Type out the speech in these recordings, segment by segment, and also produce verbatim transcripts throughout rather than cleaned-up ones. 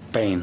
pain.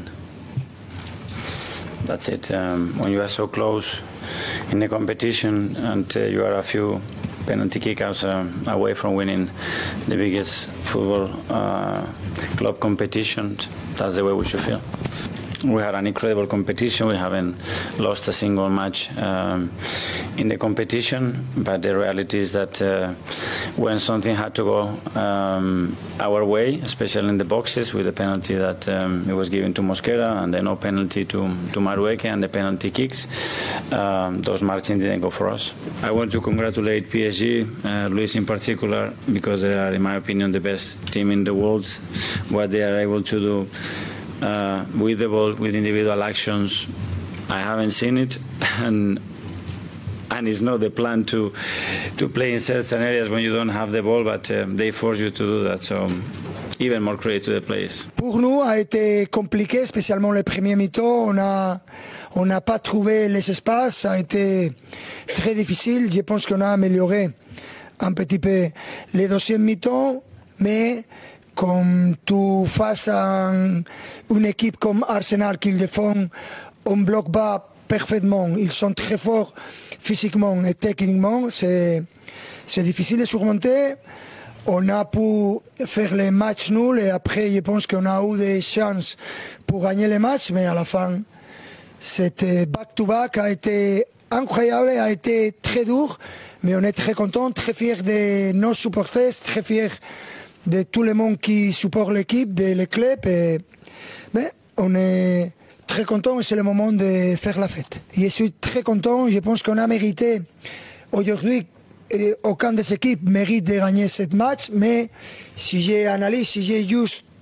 That's it. Um, when you are so close in the competition and uh, you are a few penalty kickouts uh, away from winning the biggest football uh, club competition, that's the way we should feel. We had an incredible competition. We haven't lost a single match um, in the competition, but the reality is that uh, when something had to go um, our way, especially in the boxes with the penalty that um, it was given to Mosquera and the no penalty to, to Marueke and the penalty kicks, um, those margins didn't go for us. I want to congratulate P S G, uh, Luis in particular, because they are, in my opinion, the best team in the world. What they are able to do Uh, with the ball, with individual actions, I haven't seen it, and and it's not the plan to to play in certain areas when you don't have the ball, but uh, they force you to do that. So even more credit to the players. Pour nous, a été compliqué, spécialement les premiers mi-temps. On a on n'a pas trouvé les espaces. Ça a été très difficile. Je pense qu'on a amélioré un petit peu les deuxièmes mi-temps, mais comme tu face à un, une équipe comme Arsenal qui défend, on bloque bas parfaitement. Ils sont très forts physiquement et techniquement. C'est, c'est difficile de surmonter. On a pu faire les matchs nuls et après, je pense qu'on a eu des chances pour gagner les matchs, mais à la fin, c'était back-to-back, a été incroyable, a été très dur, mais on est très content, très fiers de nos supporters, très fiers de tout le monde qui supporte l'équipe, de le club. Et, mais on est très content et c'est le moment de faire la fête. Je suis très content, je pense qu'on a mérité aujourd'hui. Et aucune des équipes mérite de gagner ce match, mais si j'ai analysé, si j'ai juste